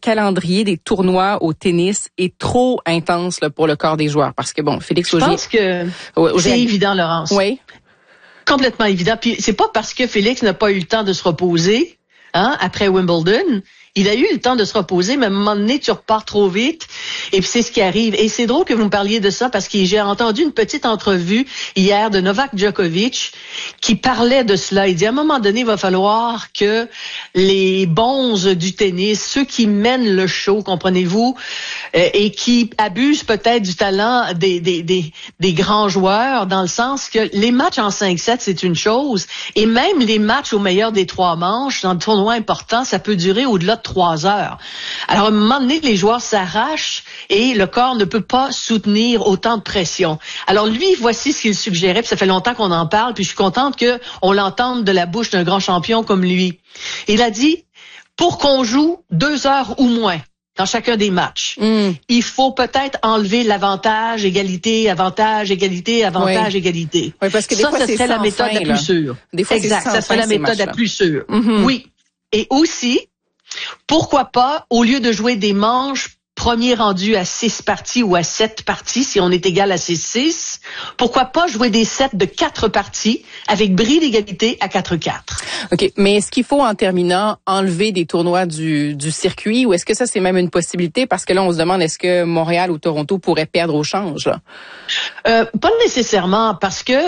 calendrier des tournois au tennis est trop intense là, pour le corps des joueurs? Parce que bon, Félix Auger... Je pense que c'est évident, Laurence. Oui. Complètement évident. Puis c'est pas parce que Félix n'a pas eu le temps de se reposer, après Wimbledon. Il a eu le temps de se reposer, mais à un moment donné, tu repars trop vite, et puis c'est ce qui arrive. Et c'est drôle que vous me parliez de ça, parce que j'ai entendu une petite entrevue hier de Novak Djokovic qui parlait de cela. Il dit, à un moment donné, il va falloir que les bonzes du tennis, ceux qui mènent le show, comprenez-vous, et qui abusent peut-être du talent des grands joueurs, dans le sens que les matchs en 5-7, c'est une chose, et même les matchs au meilleur des 3 manches, dans le tournoi important, ça peut durer au-delà de 3 heures. Alors, à un moment donné, les joueurs s'arrachent et le corps ne peut pas soutenir autant de pression. Alors, lui, voici ce qu'il suggérait, puis ça fait longtemps qu'on en parle, puis je suis contente qu'on l'entende de la bouche d'un grand champion comme lui. Il a dit, pour qu'on joue 2 heures ou moins dans chacun des matchs, il faut peut-être enlever l'avantage, égalité, avantage, égalité, avantage, égalité. Oui, parce que des fois, ça serait la méthode la plus sûre. Des fois, exact, ça serait la méthode la plus sûre. Oui. Et aussi, pourquoi pas, au lieu de jouer des manches, premier rendu à 6 parties ou à 7 parties, si on est égal à 6-6, pourquoi pas jouer des sets de 4 parties avec bris d'égalité à 4-4? OK. Mais est-ce qu'il faut, en terminant, enlever des tournois du circuit, ou est-ce que ça, c'est même une possibilité? Parce que là, on se demande, est-ce que Montréal ou Toronto pourraient perdre au change, là? Pas nécessairement, parce que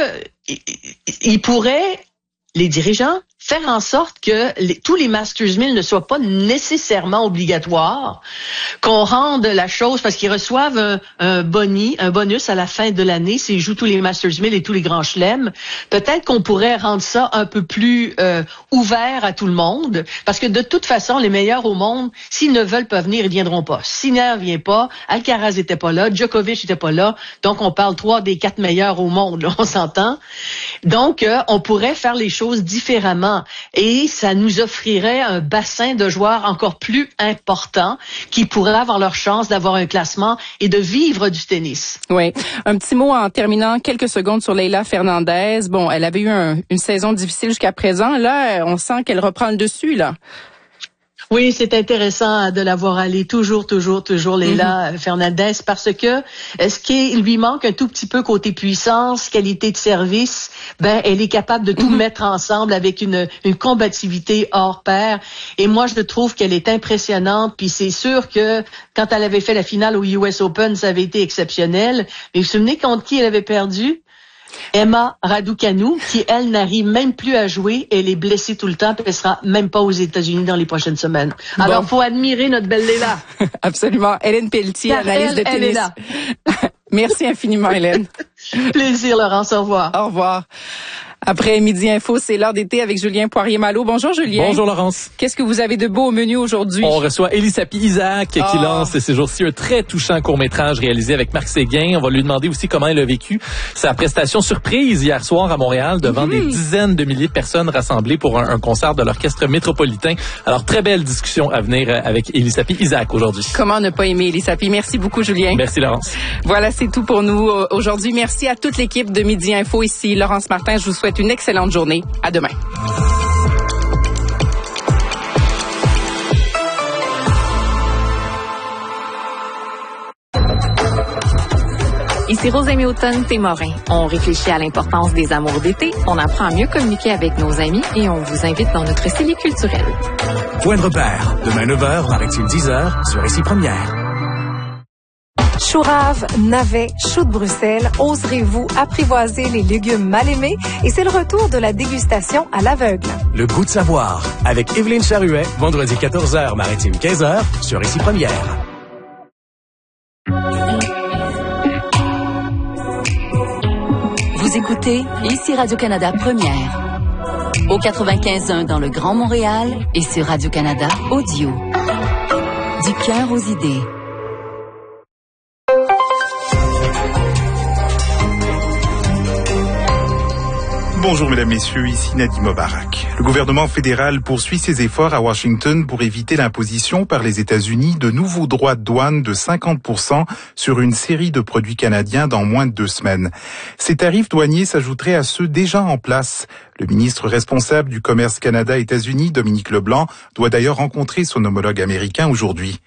ils pourraient, les dirigeants, faire en sorte que tous les Masters 1000 ne soient pas nécessairement obligatoires, qu'on rende la chose, parce qu'ils reçoivent un bonus à la fin de l'année s'ils jouent tous les Masters 1000 et tous les grands chelems. Peut-être qu'on pourrait rendre ça un peu plus ouvert à tout le monde, parce que de toute façon, les meilleurs au monde, s'ils ne veulent pas venir, ils viendront pas. Sinner vient pas, Alcaraz était pas là, Djokovic était pas là, donc on parle 3 des 4 meilleurs au monde, là, on s'entend. Donc, on pourrait faire les choses différemment. Et ça nous offrirait un bassin de joueurs encore plus important qui pourraient avoir leur chance d'avoir un classement et de vivre du tennis. Oui. Un petit mot en terminant, quelques secondes sur Leylah Fernandez. Bon, elle avait eu une saison difficile jusqu'à présent. Là, on sent qu'elle reprend le dessus, là. Oui, c'est intéressant de la voir aller toujours Leylah Fernandez, parce que ce qui lui manque un tout petit peu côté puissance, qualité de service, elle est capable de tout mettre ensemble avec une combativité hors pair. Et moi, je trouve qu'elle est impressionnante. Puis c'est sûr que quand elle avait fait la finale au US Open, ça avait été exceptionnel. Mais vous vous souvenez contre qui elle avait perdu? Emma Raducanu, qui, elle, n'arrive même plus à jouer. Elle est blessée tout le temps, puis elle sera même pas aux États-Unis dans les prochaines semaines. Bon. Alors, faut admirer notre belle Leylah. Absolument. Hélène Pelletier, analyste de tennis. Elle est là. Merci infiniment, Hélène. Plaisir, Laurence. Au revoir. Au revoir. Après Midi Info, c'est l'heure d'été avec Julien Poirier-Malo. Bonjour, Julien. Bonjour, Laurence. Qu'est-ce que vous avez de beau au menu aujourd'hui? On reçoit Elisapie Isaac qui lance ces jours-ci un très touchant court-métrage réalisé avec Marc Séguin. On va lui demander aussi comment elle a vécu sa prestation surprise hier soir à Montréal devant des dizaines de milliers de personnes rassemblées pour un concert de l'Orchestre métropolitain. Alors, très belle discussion à venir avec Elisapie Isaac aujourd'hui. Comment ne pas aimer Elisapie? Merci beaucoup, Julien. Merci, Laurence. Voilà, c'est tout pour nous aujourd'hui. Merci à toute l'équipe de Midi Info. Ici Laurence Martin. Je vous souhaite une excellente journée. À demain. Ici Rosemée Automne-Témorin. On réfléchit à l'importance des amours d'été, on apprend à mieux communiquer avec nos amis et on vous invite dans notre série culturelle. Point de repère. Demain 9h, Maritime 10h, sur Ici Première. Chou rave, navets, choux de Bruxelles, oserez-vous apprivoiser les légumes mal aimés? Et c'est le retour de la dégustation à l'aveugle. Le goût de savoir, avec Evelyne Charuet, vendredi 14h, Maritime 15h, sur Ici Première. Vous écoutez Ici Radio-Canada Première. Au 95.1 dans le Grand Montréal et sur Radio-Canada Audio. Du cœur aux idées. Bonjour mesdames, messieurs, ici Nadim Mobarak. Le gouvernement fédéral poursuit ses efforts à Washington pour éviter l'imposition par les États-Unis de nouveaux droits de douane de 50% sur une série de produits canadiens dans moins de 2 semaines. Ces tarifs douaniers s'ajouteraient à ceux déjà en place. Le ministre responsable du commerce Canada-États-Unis, Dominique Leblanc, doit d'ailleurs rencontrer son homologue américain aujourd'hui.